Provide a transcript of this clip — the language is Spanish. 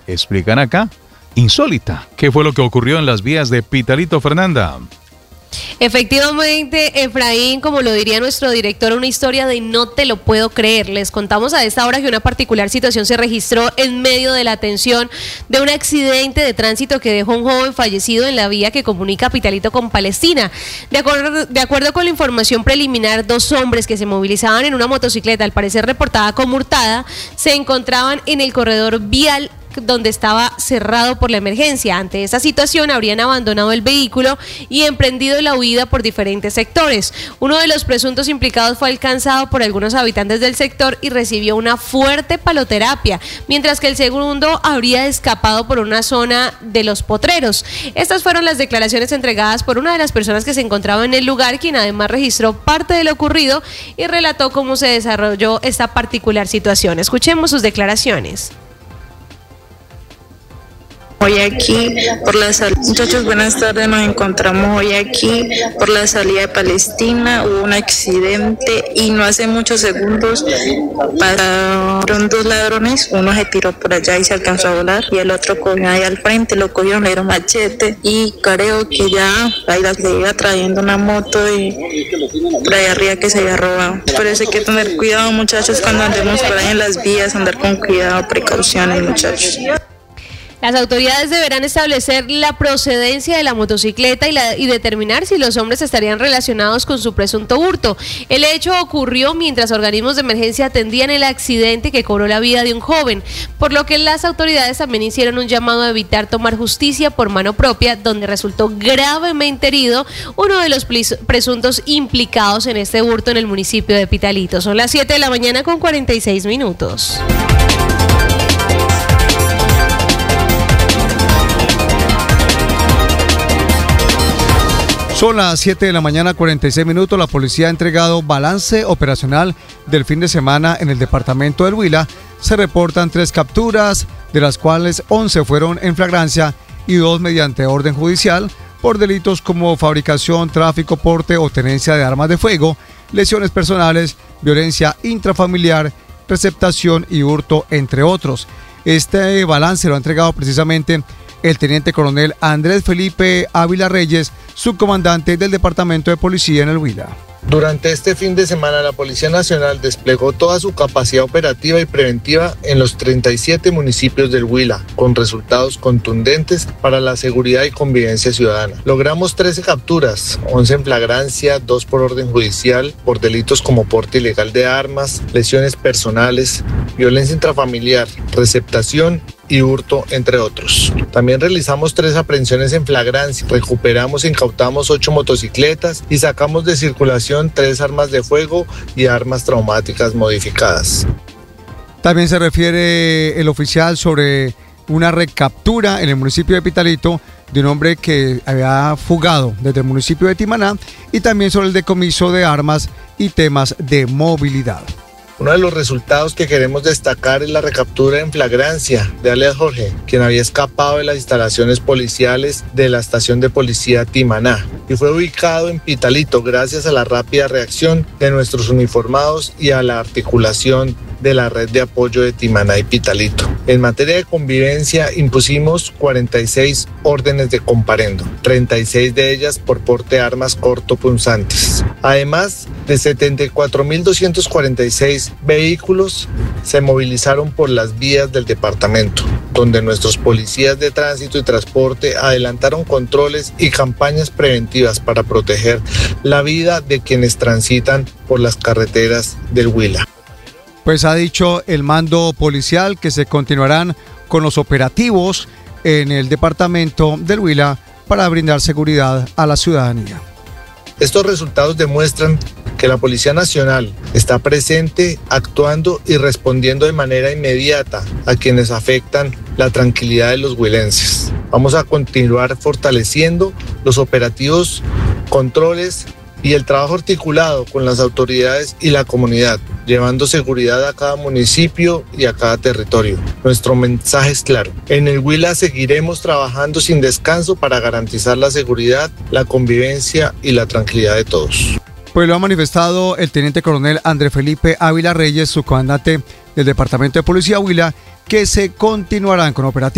explican acá, insólita. ¿Qué fue lo que ocurrió en las vías de Pitalito, Fernanda? Efectivamente, Efraín, como lo diría nuestro director, una historia de no te lo puedo creer. Les contamos a esta hora que una particular situación se registró en medio de la atención de un accidente de tránsito que dejó a un joven fallecido en la vía que comunica Pitalito con Palestina. De acuerdo con la información preliminar, 2 hombres que se movilizaban en una motocicleta, al parecer reportada como hurtada, se encontraban en el corredor vial donde estaba cerrado por la emergencia. Ante esa situación habrían abandonado el vehículo y emprendido la huida por diferentes sectores. Uno de los presuntos implicados fue alcanzado por algunos habitantes del sector y recibió una fuerte paloterapia, mientras que el segundo habría escapado por una zona de Los Potreros. Estas fueron las declaraciones entregadas por una de las personas que se encontraba en el lugar, quien además registró parte de lo ocurrido y relató cómo se desarrolló esta particular situación. Escuchemos sus declaraciones. Hoy aquí por la salida, muchachos, buenas tardes, nos encontramos hoy aquí por la salida de Palestina. Hubo un accidente y no hace muchos segundos pasaron 2 ladrones, uno se tiró por allá y se alcanzó a volar y el otro cogió ahí al frente, lo cogieron, le dieron machete y creo que ya ahí le iba trayendo una moto y por ahí arriba que se había robado. Por eso hay que tener cuidado, muchachos, cuando andemos por ahí en las vías, andar con cuidado, precauciones, muchachos. Las autoridades deberán establecer la procedencia de la motocicleta y determinar si los hombres estarían relacionados con su presunto hurto. El hecho ocurrió mientras organismos de emergencia atendían el accidente que cobró la vida de un joven, por lo que las autoridades también hicieron un llamado a evitar tomar justicia por mano propia, donde resultó gravemente herido uno de los presuntos implicados en este hurto en el municipio de Pitalito. Son las 7 de la mañana con 46 minutos. Son las 7 de la mañana, 46 minutos. La policía ha entregado balance operacional del fin de semana en el departamento del Huila. Se reportan 3 capturas, de las cuales 11 fueron en flagrancia y 2 mediante orden judicial por delitos como fabricación, tráfico, porte o tenencia de armas de fuego, lesiones personales, violencia intrafamiliar, receptación y hurto, entre otros. Este balance lo ha entregado precisamente el teniente coronel Andrés Felipe Ávila Reyes, subcomandante del Departamento de Policía en el Huila. Durante este fin de semana, la Policía Nacional desplegó toda su capacidad operativa y preventiva en los 37 municipios del Huila, con resultados contundentes para la seguridad y convivencia ciudadana. Logramos 13 capturas, 11 en flagrancia, 2 por orden judicial, por delitos como porte ilegal de armas, lesiones personales, violencia intrafamiliar, receptación y hurto, entre otros. También realizamos 3 aprehensiones en flagrancia, recuperamos e incautamos 8 motocicletas y sacamos de circulación 3 armas de fuego y armas traumáticas modificadas. También se refiere el oficial sobre una recaptura en el municipio de Pitalito de un hombre que había fugado desde el municipio de Timaná, y también sobre el decomiso de armas y temas de movilidad. Uno de los resultados que queremos destacar es la recaptura en flagrancia de alias Jorge, quien había escapado de las instalaciones policiales de la estación de policía Timaná y fue ubicado en Pitalito gracias a la rápida reacción de nuestros uniformados y a la articulación de la red de apoyo de Timaná y Pitalito. En materia de convivencia impusimos 46 órdenes de comparendo, 36 de ellas por porte de armas cortopunzantes. Además de 74.246 vehículos se movilizaron por las vías del departamento, donde nuestros policías de tránsito y transporte adelantaron controles y campañas preventivas para proteger la vida de quienes transitan por las carreteras del Huila. Pues ha dicho el mando policial que se continuarán con los operativos en el departamento del Huila para brindar seguridad a la ciudadanía. Estos resultados demuestran que la Policía Nacional está presente, actuando y respondiendo de manera inmediata a quienes afectan la tranquilidad de los huilenses. Vamos a continuar fortaleciendo los operativos, controles y el trabajo articulado con las autoridades y la comunidad, llevando seguridad a cada municipio y a cada territorio. Nuestro mensaje es claro: en el Huila seguiremos trabajando sin descanso para garantizar la seguridad, la convivencia y la tranquilidad de todos. Pues lo ha manifestado el teniente coronel Andrés Felipe Ávila Reyes, subcomandante del Departamento de Policía Huila, que se continuarán con operativos